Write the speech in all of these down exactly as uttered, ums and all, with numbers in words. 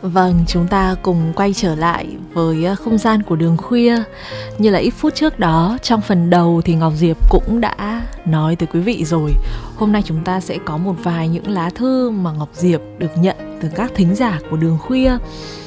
Vâng, chúng ta cùng quay trở lại với không gian của đường khuya. Như là ít phút trước đó, trong phần đầu thì Ngọc Diệp cũng đã nói tới quý vị rồi. Hôm nay chúng ta sẽ có một vài những lá thư mà Ngọc Diệp được nhận từ các thính giả của đường khuya.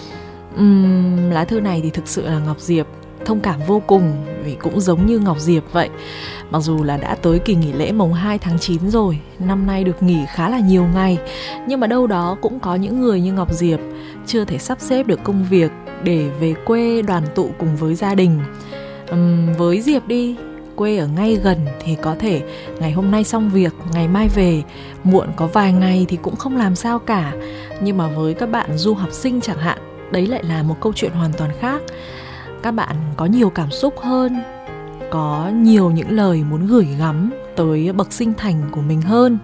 uhm, Lá thư này thì thực sự là Ngọc Diệp thông cảm vô cùng, vì cũng giống như Ngọc Diệp vậy. Mặc dù là đã tới kỳ nghỉ lễ mùng hai tháng chín rồi, năm nay được nghỉ khá là nhiều ngày, nhưng mà đâu đó cũng có những người như Ngọc Diệp chưa thể sắp xếp được công việc để về quê đoàn tụ cùng với gia đình. uhm, Với Diệp đi, quê ở ngay gần thì có thể ngày hôm nay xong việc, ngày mai về, muộn có vài ngày thì cũng không làm sao cả. Nhưng mà với các bạn du học sinh chẳng hạn, đấy lại là một câu chuyện hoàn toàn khác. Các bạn có nhiều cảm xúc hơn, có nhiều những lời muốn gửi gắm tới bậc sinh thành của mình hơn.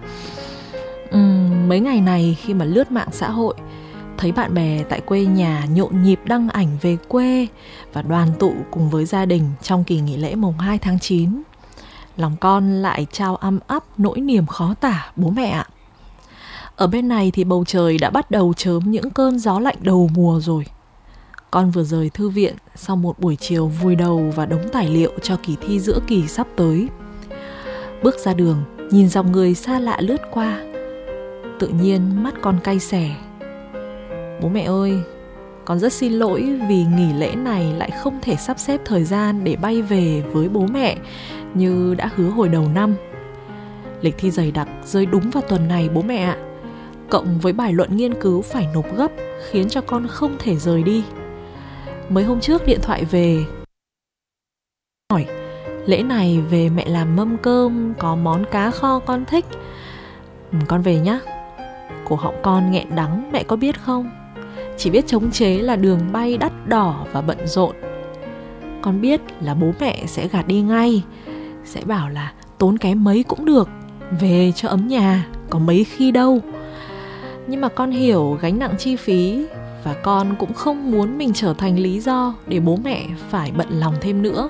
uhm, Mấy ngày này khi mà lướt mạng xã hội, thấy bạn bè tại quê nhà nhộn nhịp đăng ảnh về quê và đoàn tụ cùng với gia đình trong kỳ nghỉ lễ mùng hai tháng chín, lòng con lại trao âm ấp nỗi niềm khó tả bố mẹ ạ. Ở bên này thì bầu trời đã bắt đầu chớm những cơn gió lạnh đầu mùa rồi. Con vừa rời thư viện sau một buổi chiều vùi đầu và đống tài liệu cho kỳ thi giữa kỳ sắp tới. Bước ra đường, nhìn dòng người xa lạ lướt qua, tự nhiên mắt con cay xè. Bố mẹ ơi, con rất xin lỗi vì nghỉ lễ này lại không thể sắp xếp thời gian để bay về với bố mẹ như đã hứa hồi đầu năm. Lịch thi dày đặc rơi đúng vào tuần này bố mẹ ạ. Cộng với bài luận nghiên cứu phải nộp gấp khiến cho con không thể rời đi. Mới hôm trước điện thoại về hỏi lễ này về mẹ làm mâm cơm, có món cá kho con thích. ừ, Con về nhá. Cổ họng con nghẹn đắng, mẹ có biết không? Chỉ biết chống chế là đường bay đắt đỏ và bận rộn. Con biết là bố mẹ sẽ gạt đi ngay, sẽ bảo là tốn kém mấy cũng được, về cho ấm nhà, có mấy khi đâu. Nhưng mà con hiểu gánh nặng chi phí, và con cũng không muốn mình trở thành lý do để bố mẹ phải bận lòng thêm nữa.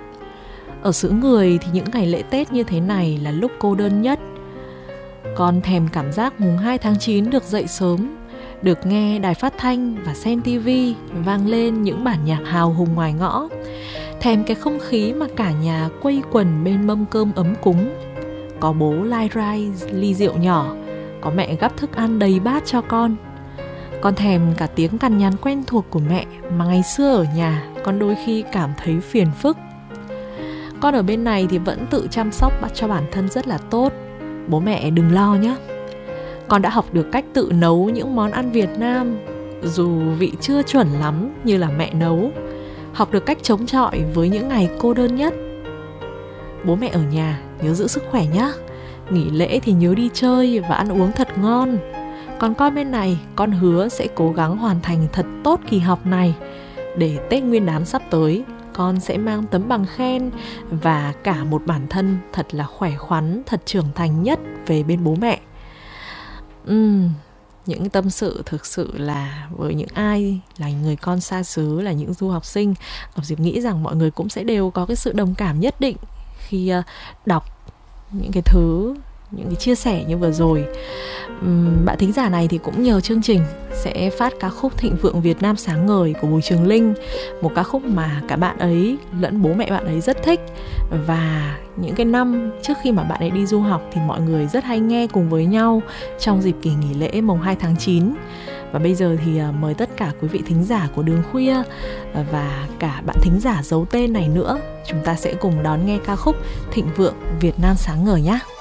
Ở xứ người thì những ngày lễ Tết như thế này là lúc cô đơn nhất. Con thèm cảm giác mùng hai tháng chín được dậy sớm, được nghe đài phát thanh và xem tivi vang lên những bản nhạc hào hùng ngoài ngõ. Thèm cái không khí mà cả nhà quây quần bên mâm cơm ấm cúng. Có bố lai rai ly rượu nhỏ, có mẹ gắp thức ăn đầy bát cho con. Con thèm cả tiếng cằn nhằn quen thuộc của mẹ mà ngày xưa ở nhà con đôi khi cảm thấy phiền phức. Con ở bên này thì vẫn tự chăm sóc cho bản thân rất là tốt. Bố mẹ đừng lo nhé. Con đã học được cách tự nấu những món ăn Việt Nam, dù vị chưa chuẩn lắm như là mẹ nấu. Học được cách chống chọi với những ngày cô đơn nhất. Bố mẹ ở nhà nhớ giữ sức khỏe nhé. Nghỉ lễ thì nhớ đi chơi và ăn uống thật ngon. Còn con bên này, con hứa sẽ cố gắng hoàn thành thật tốt kỳ học này, để Tết Nguyên đán sắp tới con sẽ mang tấm bằng khen và cả một bản thân thật là khỏe khoắn, thật trưởng thành nhất về bên bố mẹ. Uhm, những tâm sự thực sự là với những ai là người con xa xứ, là những du học sinh, Ngọc Diệp nghĩ rằng mọi người cũng sẽ đều có cái sự đồng cảm nhất định khi đọc những cái thứ, những cái chia sẻ như vừa rồi. uhm, Bạn thính giả này thì cũng nhờ chương trình sẽ phát ca khúc Thịnh Vượng Việt Nam Sáng Ngời của Bùi Trường Linh, một ca khúc mà cả bạn ấy lẫn bố mẹ bạn ấy rất thích. Và những cái năm trước khi mà bạn ấy đi du học thì mọi người rất hay nghe cùng với nhau trong dịp kỳ nghỉ lễ mùng hai tháng chín. Và bây giờ thì mời tất cả quý vị thính giả của Đường Khuya và cả bạn thính giả giấu tên này nữa, chúng ta sẽ cùng đón nghe ca khúc Thịnh Vượng Việt Nam Sáng Ngời nhé.